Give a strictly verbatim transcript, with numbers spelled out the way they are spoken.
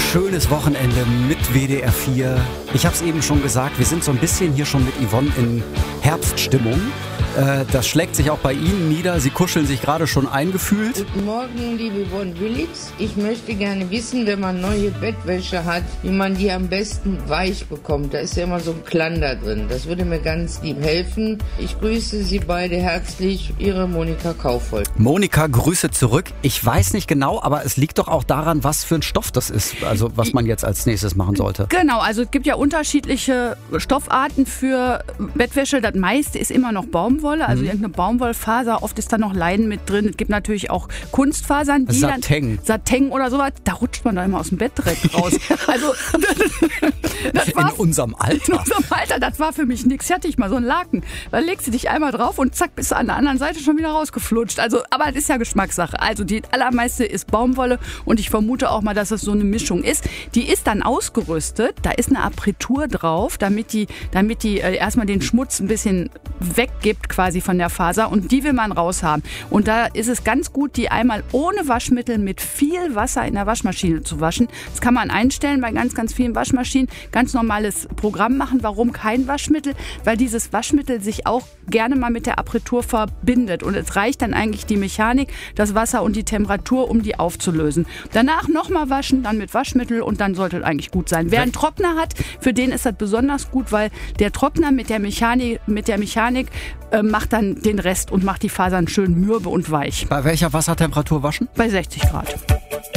schönes Wochenende mit W D R vier. Ich habe es eben schon gesagt, wir sind so ein bisschen hier schon mit Yvonne in Herbststimmung. Äh, das schlägt sich auch bei Ihnen nieder. Sie kuscheln sich gerade schon eingefühlt. Guten Morgen, liebe Yvonne Willits. Ich möchte gerne wissen, wenn man neue Bettwäsche hat, wie man die am besten weich bekommt. Da ist ja immer so ein Klander drin. Das würde mir ganz lieb helfen. Ich grüße Sie beide herzlich. Ihre Monika Kaufhold. Monika, Grüße zurück. Ich weiß nicht genau, aber es liegt doch auch daran, was für ein Stoff das ist, also was man jetzt als nächstes machen sollte. Genau, also es gibt ja unterschiedliche Stoffarten für Bettwäsche. Das meiste ist immer noch Baumwolle, also mhm. irgendeine Baumwollfaser. Oft ist da noch Leinen mit drin. Es gibt natürlich auch Kunstfasern. Die Satin. Dann, Satin oder sowas. Da rutscht man da immer aus dem Bett direkt raus. Also das war, in unserem Alter. In unserem Alter, das war für mich nichts. Ich hatte ich mal so einen Laken. Da legst du dich einmal drauf und zack, bist du an der anderen Seite schon wieder rausgeflutscht. Also, aber es ist ja Geschmackssache. Also die allermeiste ist Baumwolle und ich vermute auch mal, dass es so eine Mischung ist. Die ist dann ausgerüstet. Da ist eine Apretur drauf, damit die, damit die äh, erstmal den Schmutz ein bisschen weggibt quasi von der Faser und die will man raushaben. Und da ist es ganz gut, die einmal ohne Waschmittel mit viel Wasser in der Waschmaschine zu waschen. Das kann man einstellen bei ganz, ganz vielen Waschmaschinen. Ganz normales Programm machen. Warum kein Waschmittel? Weil dieses Waschmittel sich auch gerne mal mit der Apretur verbindet. Und es reicht dann eigentlich die Mechanik, das Wasser und die Temperatur, um die aufzulösen. Danach nochmal waschen, dann mit Waschmittel und dann sollte es eigentlich gut sein. Wer einen Trockner hat, für den ist das besonders gut, weil der Trockner mit der Mechanik, mit der Mechanik äh, macht dann den Rest und macht die Fasern schön mürbe und weich. Bei welcher Wassertemperatur waschen? Bei sechzig Grad.